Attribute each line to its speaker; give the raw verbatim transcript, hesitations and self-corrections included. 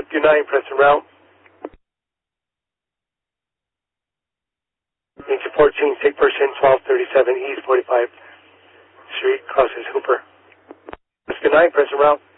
Speaker 1: Good nine, press en route. Engine fourteen, take person twelve thirty-seven East forty-five Street, crosses Hooper. Good nine, press en route.